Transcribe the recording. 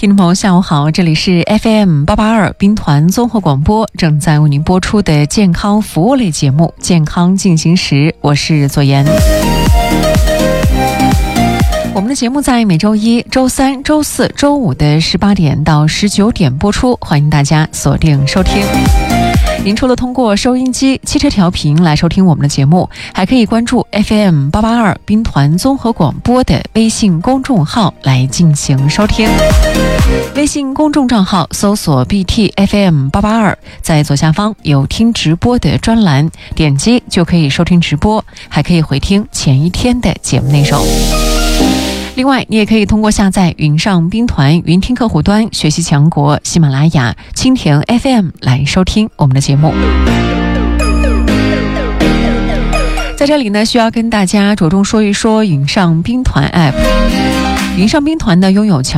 听众朋友下午好，这里是 FM882 兵团综合广播，正在为您播出的健康服务类节目健康进行时，我是左岩。我们的节目在每周一、周三、周四、周五的18点到19点播出，欢迎大家锁定收听。您除了通过收音机、汽车调频来收听我们的节目，还可以关注 FM882 兵团综合广播的微信公众号来进行收听。微信公众账号搜索 BTFM882， 在左下方有听直播的专栏，点击就可以收听直播，还可以回听前一天的节目内容。另外，你也可以通过下载云上兵团云听客户端、学习强国、喜马拉雅、蜻蜓 FM 来收听我们的节目。在这里呢，需要跟大家着重说一说云上兵团 App。云上兵团呢，拥有强